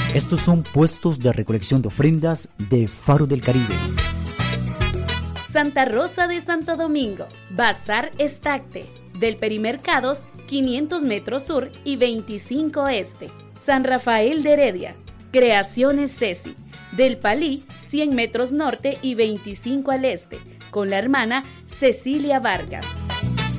Estos son puestos de recolección de ofrendas de Faro del Caribe. Santa Rosa de Santo Domingo, Bazar Estacte, del Perimercados, 500 metros sur y 25 este. San Rafael de Heredia, Creaciones Ceci, del Palí, 100 metros norte y 25 al este, con la hermana Cecilia Vargas.